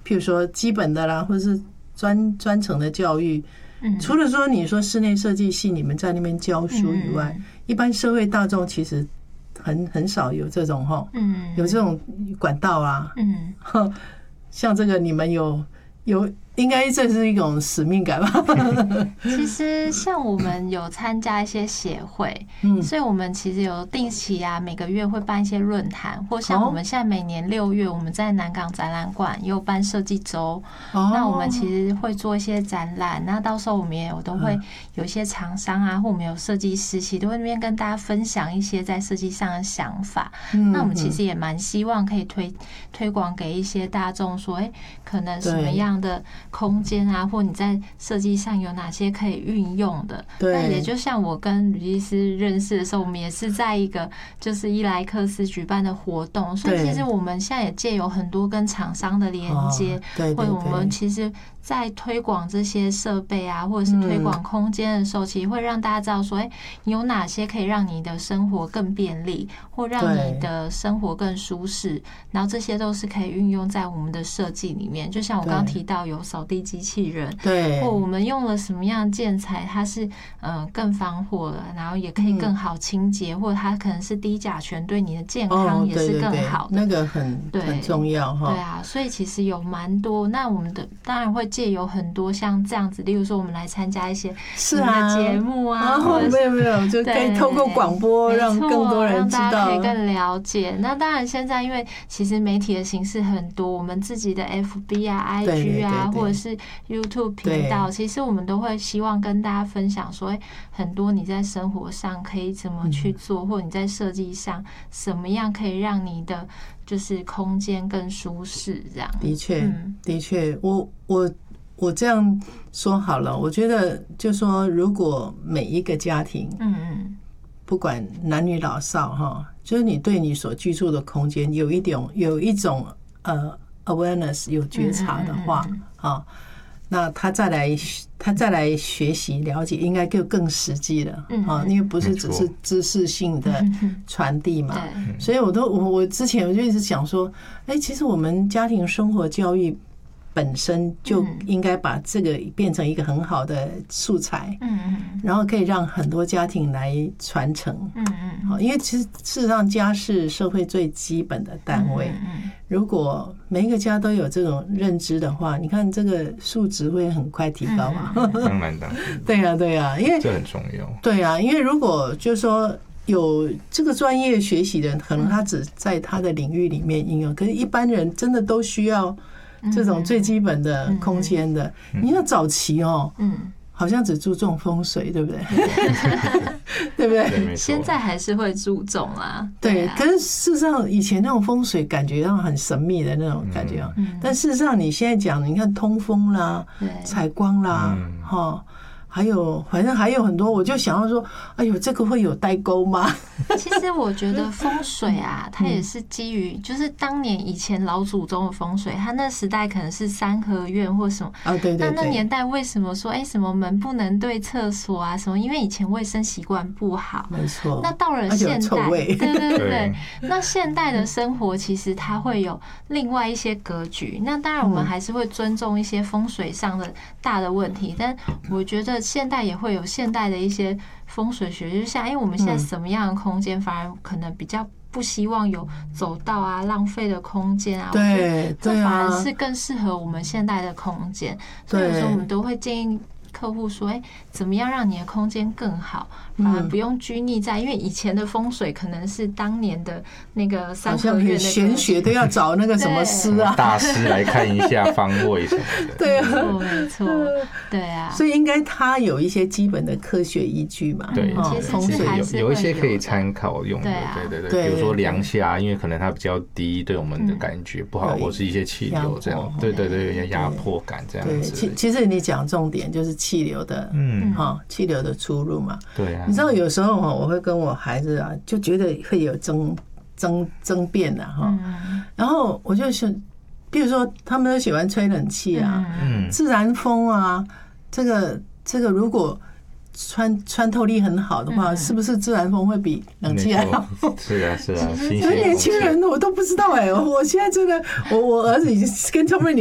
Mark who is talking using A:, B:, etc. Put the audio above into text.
A: 譬如说基本的啦，或者是专程的教育。除了说你说室内设计系你们在那边教书以外，一般社会大众其实很少有这种有这种管道啊。像这个你们有应该这是一种使命感吧？
B: 其实像我们有参加一些协会，所以我们其实有定期啊，每个月会办一些论坛，或像我们现在每年6月我们在南港展览馆也有办设计周，那我们其实会做一些展览，那到时候我们也都会有一些厂商啊，或我们有设计师，其实都会那边跟大家分享一些在设计上的想法。那我们其实也蛮希望可以推广给一些大众说，可能什么样的空间啊，或你在设计上有哪些可以运用的。那也就像我跟吕医师认识的时候，我们也是在一个就是伊莱克斯举办的活动，所以其实我们现在也借有很多跟厂商的连接，或者我们其实在推广这些设备啊，或者是推广空间的时候，其实会让大家知道说，有哪些可以让你的生活更便利，或让你的生活更舒适，然后这些都是可以运用在我们的设计里面。就像我刚刚提到有扫地机器人，或我们用了什么样的建材，它是更防火的，然后也可以更好清洁，或者它可能是低甲醛，对你的健康也是更好的。
A: 那个很重要哈。
B: 对啊，所以其实有蛮多。那我们的当然会借由很多像这样子，例如说我们来参加一些的节目啊，
A: 没有，就可以透过广播让更多人知道，
B: 让大家可以更了解。那当然现在因为其实媒体的形式很多，我们自己的 FB 啊、IG 啊，或者是 YouTube 频道，其实我们都会希望跟大家分享说，很多你在生活上可以怎么去做，或者你在设计上什么样可以让你的就是空间更舒适这样。
A: 的确，我这样说好了，我觉得就说如果每一个家庭，不管男女老少就是你对你所居住的空间有一种awareness 有觉察的话，那他再来学习了解，应该就更实际了因为不是只是知识性的传递嘛。所以我之前我就一直想说，其实我们家庭生活教育本身就应该把这个变成一个很好的素材，然后可以让很多家庭来传承，因为其实事实上家是社会最基本的单位，如果每一个家都有这种认知的话，你看这个数值会很快提高嘛。
C: 当然，
A: 对啊，因为
C: 这很重要。
A: 对啊，因为如果就是说有这个专业学习的人，可能他只在他的领域里面应用，可是一般人真的都需要这种最基本的空间的。你要早期好像只注重风水，对不对？对不对？
B: 现在还是会注重啊。
A: 对，可是事实上以前那种风水感觉上很神秘的那种感觉，但事实上你现在讲，你看通风啦、采光啦，还有反正还有很多，我就想要说，哎呦，这个会有代沟吗？
B: 其实我觉得风水啊，它也是基于就是当年以前老祖宗的风水，他那时代可能是三合院或什么
A: 对。
B: 那年代为什么说什么门不能对厕所啊什么？因为以前卫生习惯不好，
A: 没错。
B: 那到了现代，对，那现代的生活其实它会有另外一些格局。那当然我们还是会尊重一些风水上的大的问题，但我觉得现代也会有现代的一些风水学，就像我们现在什么样的空间反而可能比较不希望有走道啊、浪费的空间啊，
A: 对，
B: 这反而是更适合我们现代的空间。所以有时候我们都会建议客户说，怎么样让你的空间更好，反而不用拘泥在，因为以前的风水可能是当年的那个三合院的
A: 玄学都要找那个什么师啊，
C: 大师来看一下方位什么的。
A: 对啊，
B: 没错，对啊，
A: 所以应该它有一些基本的科学依据嘛。
C: 对，
B: 风水
C: 有一些可以参考用的。对，比如说梁下，因为可能它比较低，对我们的感觉不好，或是一些气流这样。对，有些压迫感这样子。
A: 其实你讲重点就是气流的，气流的出入嘛。
C: 对啊，
A: 你知道有时候我会跟我孩子啊，就觉得会有争辩的然后我就是比如说他们都喜欢吹冷气啊，自然风啊，这个如果穿透力很好的话，是不是自然风会比冷气还好？
C: 是啊，
A: 有年轻人我都不知道我现在真的，我儿子已经跟聪明